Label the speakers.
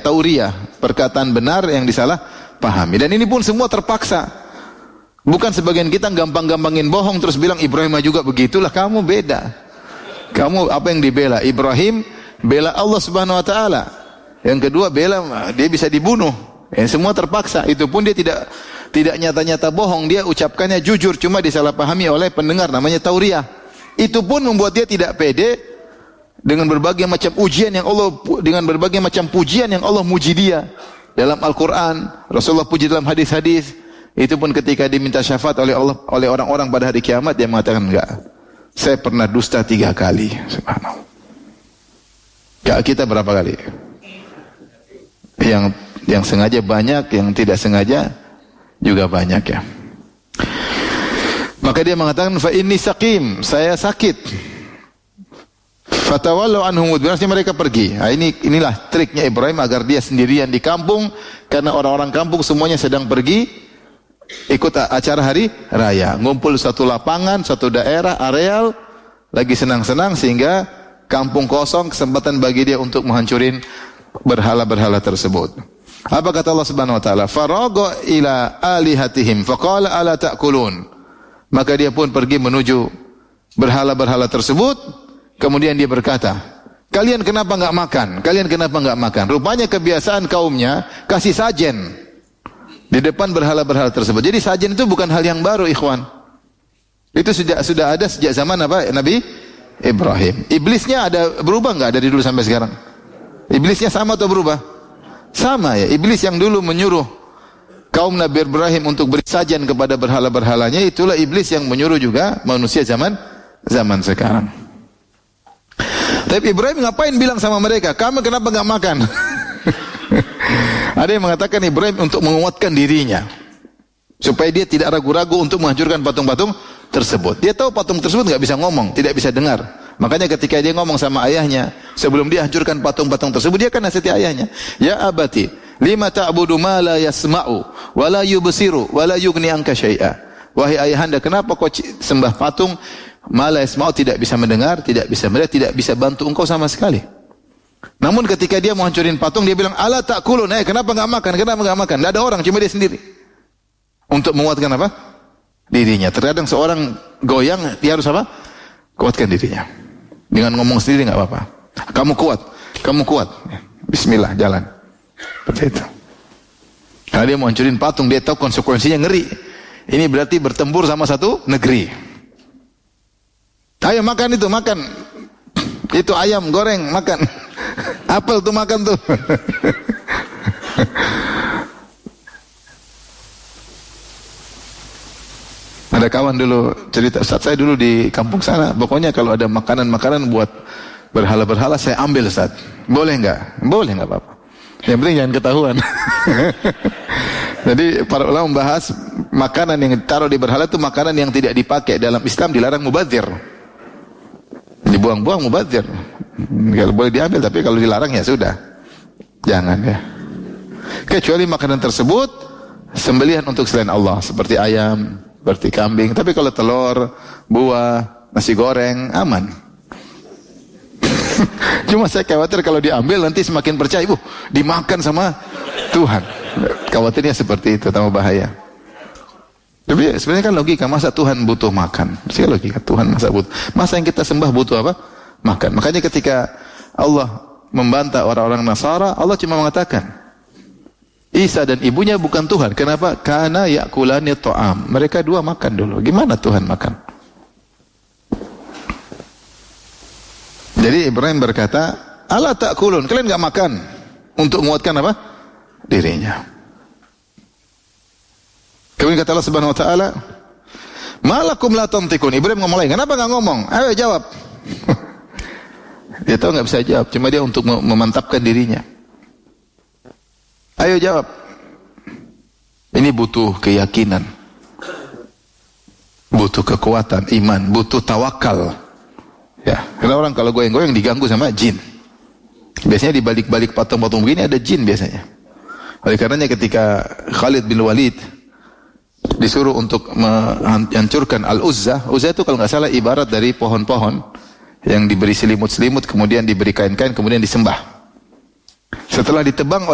Speaker 1: tauriyah, perkataan benar yang disalah pahami. Dan ini pun semua terpaksa. Bukan sebagian kita gampang-gampangin bohong terus bilang Ibrahim juga begitulah, kamu beda. Kamu apa yang dibela? Ibrahim bela Allah Subhanahu wa taala. Yang kedua bela dia bisa dibunuh. Semua terpaksa. Itu pun dia tidak nyata-nyata bohong, dia ucapkannya jujur, cuma disalahpahami oleh pendengar, namanya tauriyah. Itu pun membuat dia tidak pede dengan berbagai macam ujian yang Allah, dengan berbagai macam pujian yang Allah muji dia dalam Al-Quran, Rasulullah puji dalam hadis-hadis. Itu pun ketika diminta syafaat oleh Allah, oleh orang-orang pada hari kiamat, dia mengatakan enggak, saya pernah dusta 3 kali. Subhanallah. Kita berapa kali? Yang sengaja banyak, yang tidak sengaja juga banyak ya. Maka dia mengatakan fa inni saqim, saya sakit. Fatawallu anhum mudbirin, mereka pergi. Nah, inilah triknya Ibrahim agar dia sendirian di kampung, karena orang-orang kampung semuanya sedang pergi ikut acara hari raya, ngumpul satu lapangan, satu daerah, areal, lagi senang-senang sehingga kampung kosong, kesempatan bagi dia untuk menghancurin berhala-berhala tersebut. Apa kata Allah Subhanahu wa taala? Faragha ila alihatihim faqala ala ta'kulun. Maka dia pun pergi menuju berhala-berhala tersebut. Kemudian dia berkata, kalian kenapa enggak makan? Kalian kenapa enggak makan? Rupanya kebiasaan kaumnya kasih sajen di depan berhala-berhala tersebut. Jadi sajen itu bukan hal yang baru, ikhwan. Itu sudah ada sejak zaman apa? Nabi Ibrahim. Iblisnya ada berubah enggak dari dulu sampai sekarang? Iblisnya sama atau berubah? Sama ya. Iblis yang dulu menyuruh kaum Nabi Ibrahim untuk beri sajen kepada berhala-berhalanya, itulah iblis yang menyuruh juga manusia zaman sekarang. Tapi Ibrahim ngapain bilang sama mereka, kamu kenapa enggak makan? Ada yang mengatakan Ibrahim untuk menguatkan dirinya, supaya dia tidak ragu-ragu untuk menghancurkan patung-patung tersebut. Dia tahu patung tersebut enggak bisa ngomong, tidak bisa dengar. Makanya ketika dia ngomong sama ayahnya, sebelum dia hancurkan patung-patung tersebut, dia kan nasihati ayahnya. Ya abati, lima ta'budu ma la yasma'u, wa la yubsiru, wa la yughni anka syai'a. Wahai ayahanda, kenapa kau sembah patung ma la yasma'u, tidak bisa mendengar, tidak bisa melihat, tidak bisa bantu engkau sama sekali. Namun ketika dia mau hancurin patung, dia bilang, ala ta'kulun, kenapa enggak makan? Kenapa enggak makan? Tidak ada orang, cuma dia sendiri. Untuk menguatkan apa? Dirinya. Terkadang seorang goyang, dia harus apa? Kuatkan dirinya. Dengan ngomong sendiri enggak apa-apa. Kamu kuat. Bismillah, jalan. Seperti itu. Karena dia mau hancurin patung, dia tahu konsekuensinya ngeri. Ini berarti bertempur sama satu negeri. Ayo makan itu, makan. Itu ayam goreng, makan. Apel tuh makan tuh. Ada kawan dulu cerita, Ustaz, saya dulu di kampung sana, pokoknya kalau ada makanan-makanan buat berhala-berhala saya ambil, Ustaz. Boleh enggak? Boleh, enggak apa-apa. Yang penting jangan ketahuan. Jadi para ulama membahas makanan yang ditaruh di berhala itu makanan yang tidak dipakai. Dalam Islam dilarang mubadzir. Dibuang-buang mubadzir. Kalau boleh diambil, tapi kalau dilarang ya sudah. Jangan ya. Kecuali makanan tersebut sembelihan untuk selain Allah, seperti ayam, seperti kambing. Tapi kalau telur, buah, nasi goreng, aman. Cuma saya khawatir kalau diambil nanti semakin percaya, dimakan sama Tuhan. Khawatirnya seperti itu, tambah bahaya. Tapi sebenarnya kan logika, masa Tuhan butuh makan? Sih logika, Tuhan masa butuh. Masa yang kita sembah butuh apa? Makan. Makanya ketika Allah membantah orang-orang Nasara, Allah cuma mengatakan, Isa dan ibunya bukan Tuhan. Kenapa? Kana ya'kulani ta'am. Mereka dua makan dulu. Gimana Tuhan makan? Jadi Ibrahim berkata, ala ta'kulun, kalian enggak makan untuk menguatkan apa? Dirinya. Kemudian kata Allah Subhanahu wa taala, malakum la tantiqun. Ibrahim ngomong lagi, kenapa enggak ngomong? Ayo jawab. Dia tahu enggak bisa jawab, cuma dia untuk memantapkan dirinya. Ayo jawab. Ini butuh keyakinan, butuh kekuatan iman, butuh tawakal. Ya, karena orang kalau goyang-goyang diganggu sama jin. Biasanya di balik-balik patung-patung begini ada jin biasanya. Oleh karenanya ketika Khalid bin Walid disuruh untuk menghancurkan Al-Uzzah, Uzzah itu kalau nggak salah ibarat dari pohon-pohon yang diberi selimut-selimut, kemudian diberi kain-kain, kemudian disembah. Setelah ditebang